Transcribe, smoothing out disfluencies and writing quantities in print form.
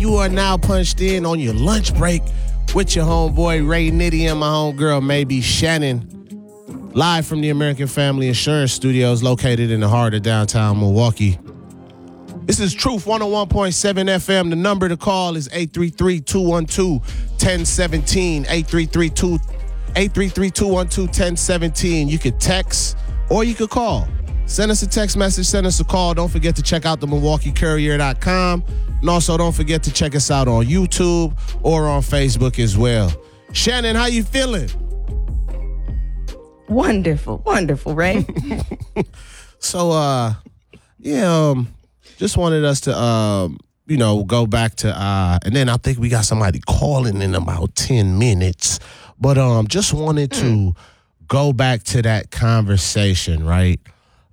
You are now punched in on your lunch break with your homeboy Ray Nitty and my homegirl maybe Shannon. Live from the American Family Insurance Studios located in the heart of downtown Milwaukee. This is Truth 101.7 FM. The number to call is 833-212-1017. 833-212-1017. You could text or you could call. Send us a text message, send us a call. Don't forget to check out the MilwaukeeCourier.com. And also don't forget to check us out on YouTube or on Facebook as well. Shannon, how you feeling? Wonderful, Ray. So, just wanted us to, go back to, and then I think we got somebody calling in about 10 minutes. But just wanted to go back to that conversation, right?